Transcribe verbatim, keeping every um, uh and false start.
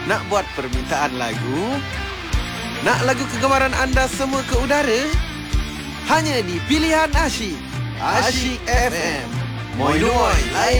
Nak buat permintaan lagu? Nak lagu kegemaran anda semua ke udara? Hanya di Pilihan Asyik. Asyik F M. Moi Noi, lain